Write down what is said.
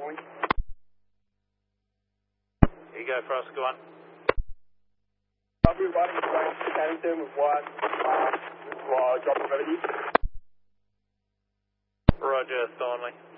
Thornley. Here you go, Frost, go on. Everybody going to Cannington with what? Drop of revenue. Roger, Thornley.